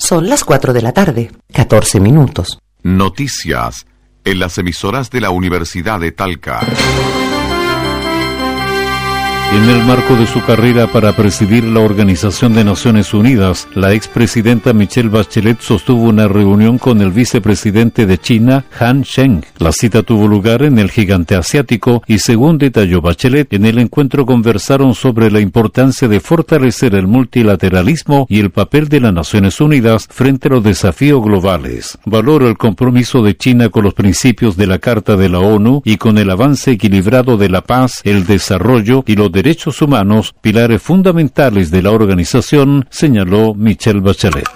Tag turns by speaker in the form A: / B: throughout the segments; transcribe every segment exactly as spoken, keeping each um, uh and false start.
A: Son las cuatro de la tarde, catorce minutos.
B: Noticias en las emisoras de la Universidad de Talca.
C: En el marco de su carrera para presidir la Organización de Naciones Unidas, la expresidenta Michelle Bachelet sostuvo una reunión con el vicepresidente de China, Han Zheng. La cita tuvo lugar en el gigante asiático y, según detalló Bachelet, en el encuentro conversaron sobre la importancia de fortalecer el multilateralismo y el papel de las Naciones Unidas frente a los desafíos globales. Valoró el compromiso de China con los principios de la Carta de la ONU y con el avance equilibrado de la paz, el desarrollo y los derechos humanos, pilares fundamentales de la organización, señaló Michelle Bachelet.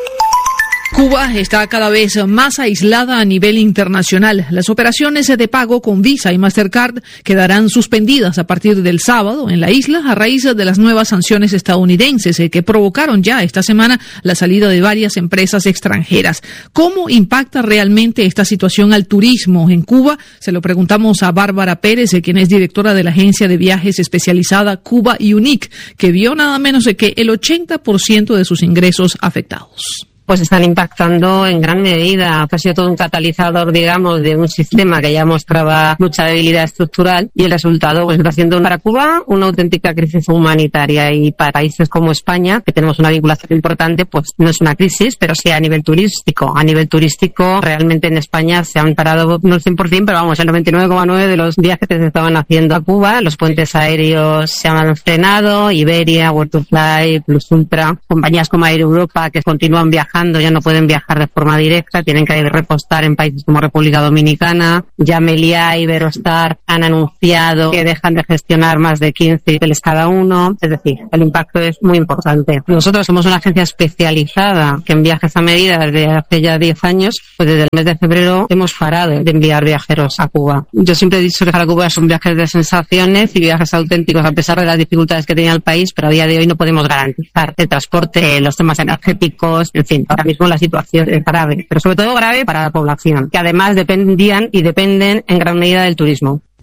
D: Cuba está cada vez más aislada a nivel internacional. Las operaciones de pago con Visa y Mastercard quedarán suspendidas a partir del sábado en la isla a raíz de las nuevas sanciones estadounidenses que provocaron ya esta semana la salida de varias empresas extranjeras. ¿Cómo impacta realmente esta situación al turismo en Cuba? Se lo preguntamos a Bárbara Pérez, quien es directora de la agencia de viajes especializada Cuba Unique, que vio nada menos de que el ochenta por ciento de sus ingresos afectados.
E: Pues están impactando en gran medida. Ha sido todo un catalizador, digamos, de un sistema que ya mostraba mucha debilidad estructural, y el resultado pues está siendo para Cuba una auténtica crisis humanitaria, y para países como España, que tenemos una vinculación importante, pues no es una crisis, pero sí a nivel turístico. A nivel turístico, realmente en España se han parado, no el cien por ciento, pero vamos, el noventa y nueve coma nueve por ciento de los viajes que se estaban haciendo a Cuba. Los puentes aéreos se han frenado, Iberia, World to Fly, Plus Ultra, compañías como Air Europa que continúan viajando ya no pueden viajar de forma directa, tienen que repostar en países como República Dominicana. Ya Meliá y Iberostar han anunciado que dejan de gestionar más de quince hoteles cada uno. Es decir, el impacto es muy importante. Nosotros somos una agencia especializada que en viajes a medida desde hace ya diez años, pues desde el mes de febrero hemos parado de enviar viajeros a Cuba. Yo siempre he dicho que para Cuba son viajes de sensaciones y viajes auténticos a pesar de las dificultades que tenía el país, pero a día de hoy no podemos garantizar el transporte, los temas energéticos, en fin. Ahora mismo la situación es grave, pero sobre todo grave para la población, que además dependían y dependen en gran medida del turismo.